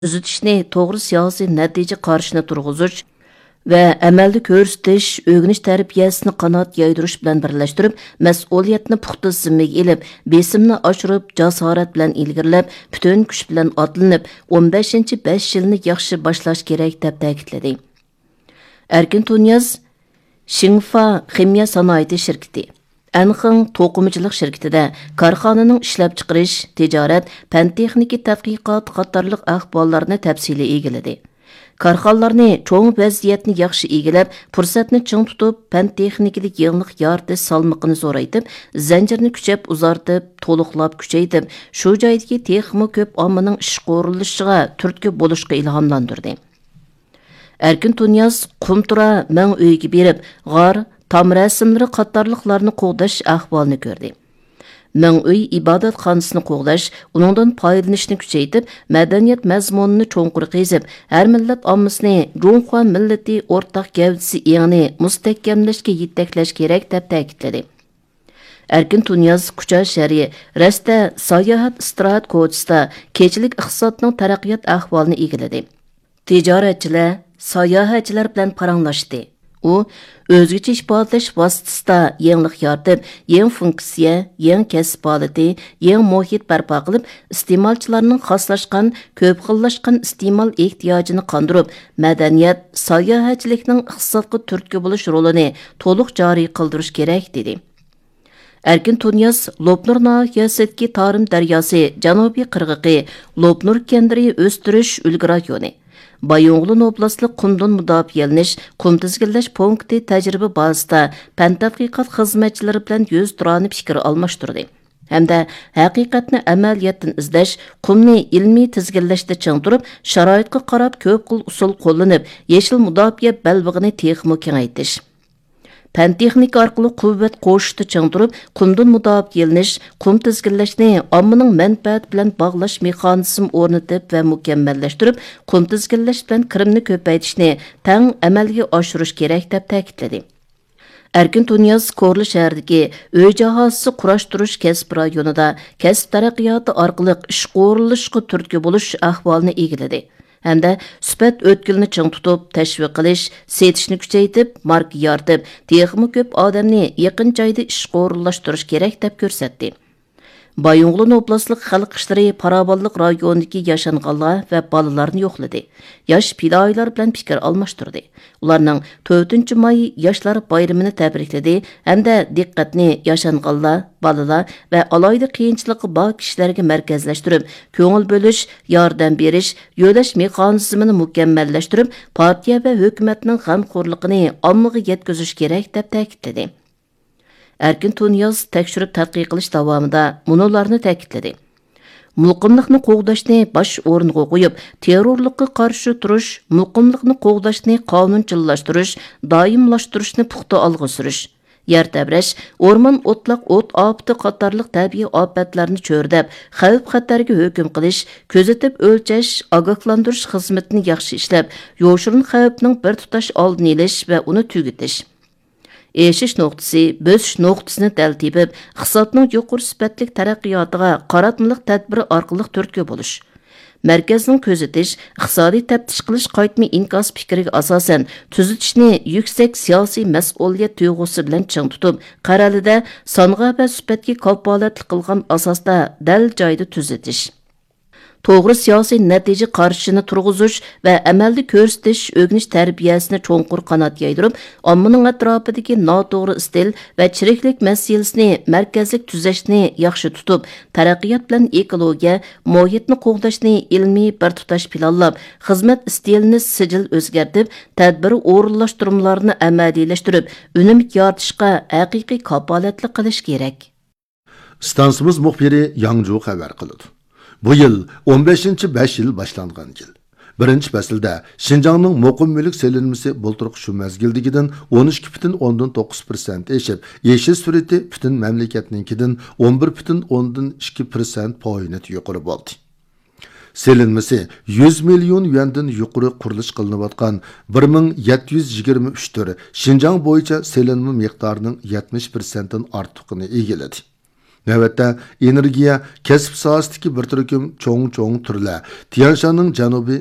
tuzitishni to'g'ri siyosiy natija qarshini turg'izish va amalda ko'rsatish, o'rganish tarbiyasini qanot yaydirish bilan birlashtirib, mas'uliyatni puxta zimmaga ilib, besimni oshirib, jasorat bilan ilgirlab, butun kuch bilan otlanib, 15-5 yilni yaxshi boshlash kerak deb ta'kidladi. Erkin Tunyaz Xingfa ximiya sanoati shirkati Anxing to'qimachilik shirkatida korxonaning ishlab chiqarish, tijorat, fan-texnika tadqiqot qatorliq ahvollarni tafsiliy egiladi. Korxonalarni cho'ng vaziyatni yaxshi egilab, fursatni ching tutib, fan-texnikada yangilik yaratish salmoqini zo'raytib, zanjirni kuchab uzartib, to'liqlab kuchaytib, shu joydagi texmo ko'p ommaning ish qo'rilishiga turtki bo'lishga ilhomlantirdi. Erkin Tunyaz qumtura ming uyga berib, g'or tam rasmlari qatorliqlarni qo'g'dash ahvolini ko'rdi. Ming uy ibodatxonasini qo'g'dash, uningdan foydalanishni kuchaytirib, madaniyat mazmunini cho'nqur qezib, har millat ommasini Junxua millati o'rtaq gavdasi engni mustahkamlashga yetaklash kerak deb ta'kidladi. Erkin Tunyaz Kucha shahri Rasta sayohat istirohat ko'chasida kechilik iqtisodning taraqqiyot ahvolini egiladi. Tijoratchilar, sayohatchilar bilan paranglashdi. U o'zgacha ifodalash vositasida yangilik yaratib, yangi funksiya, yangi kasb holati, yangi muhit barpo qilib, iste'molchilarning xoslashgan, ko'p xillashgan iste'mol ehtiyojini qondirib, madaniyat, sayohatchilikning iqtisodga turtki bo'lish rolini to'liq joriy qildirish kerak dedi. Erkin Tunyaz Lopnur nahiyasidagi Tarim daryosi janubiy qirg'iqi Lopnur kendiri o'stirish ulgu rayoni. Bayonğlu oblastlik qumdan mudofiyalanish, qum tizginlash punkti tajriba bazasida fan tadqiqot xizmatchilari bilan yuz turanib fikr almashtirdi. Hamda haqiqatni amaliyotdan izlash, qumni ilmiy tizginlashda ching turib, sharoitga qarab ko'p xil usul qo'llanib, yeshil mudofiya balbig'ini texmo kengaytirish. Fan texnika orqali quvvat qo'shishda ching turib, qumdan mudofiyalanish, qum tizginlashni ommaning manfaati bilan bog'lash mexanizm o'rnatib va mukammallashtirib, qum tizginlash bilan kirimni ko'paytirishni tang amalga oshirish kerak deb ta'kidladi. Erkin Tunyaz Korli shahridagi uy jahozisi qurashtirish kasb rayonida kasb taraqqiyoti orqali ish qo'rilishga turtki bo'lish ahvolini egiladi. Hamda sifat o'tkilni ching tutib, tashviq qilish, setishni kuchaytirib, marka yaratib, texmi ko'p odamni yaqin joyda ish qo'rillashtirish kerak deb ko'rsatdi. Bayonğlu oblastlik xalq ishlari parabollik rayonidagi yashanganlar va bolalarni yo'qladi. Yosh fidoyilar bilan fikr almashtirdi. Ularning 4-may yoshlar bayramini tabrikladi hamda diqqatni yashanganlar, bolalar va alayda qiyinchiligi bor kishilarga markazlashtirib, ko'ngil bo'lish, yordam berish, yo'lash mexanizmini mukammallashtirib, partiya va hukumatning g'amxo'rligini ommaga yetkazish kerak deb ta'kidladi. Erkin Tunyaz tekshirib tadqiq qilish davomida munolarni ta'kidladi. Muqimlikni qo'g'dashni bosh o'ringa qo'yib, terrorlikqa qarshi turish, muqimlikni qo'g'dashni qonunchilashtirish, doimlashtirishni puxta olg'a surish, yer tabrash, o'rmon o'tloq o't ofati qatorliq tabiiy ofatlarni cho'rdab, xavf-xatarga hukm qilish, kuzatib o'lchash, ogohlantirish xizmatini yaxshi ishlab, yo'shirin xavfning bir tutash oldini olish va uni tugatish. Eşiş noktası, bösüş noktasını təltibib, iqtisodning yuqori sifatli taraqqiyotiga qaratmalik tadbiri orqali turtki bo'lish. Merkezning ko'zatish, iqtisodiy taftish qilish qaytma inkas fikriga asosan tuzitishni yuksak siyosiy mas'uliyat tuyg'usi bilan ching tutib, qaralida songa va sifatga kafolatlik qilgan asosda dal joyda tuzitish. To'g'ri siyosiy natija qarshini turg'izish va amalda ko'rsatish o'rganish tarbiyasini cho'nqur qanot yaydirib, ommaning atrofidagi noto'g'ri istil va chiriklik masalasini markazlik tuzashni yaxshi tutib, taraqqiyot bilan ekologiya, muhitni qo'g'dashni ilmiy bir tutash planlab, xizmat istilini sijil o'zgartib, tadbir o'rinlashtirmalarni amaliylashtirib, unum yaratishga haqiqiy kafolatlik qilish kerak. Stansimiz muxbiri Yangju xabar qildi. Bu yıl 15-5 yıl başlangan yıl. Birinci faslda Şinjanning muqim mulk selinmasi bulturuq şu mezgildigidan 12,9% eşib, yeşil surati bütün memleketninkidan 11,2% poyinat yuqori bo'ldi. Selinmasi 100 milyon yuandan yuqori qurilish qilinayotgan 1723 turi Şinjan bo'yicha selinma miqdorining 70%dan ortiqini egalladi. Navbatda energiya kasb sohasidagi bir turkum cho'ng turlar Tianshanning janubiy